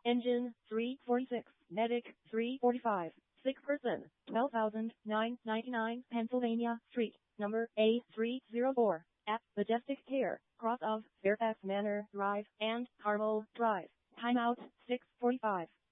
Engine 346, Medic 345, sick person 12,999 Pennsylvania Street, number A304, at Majestic Care, cross of Fairfax Manor Drive and Carmel Drive. Timeout 6:45.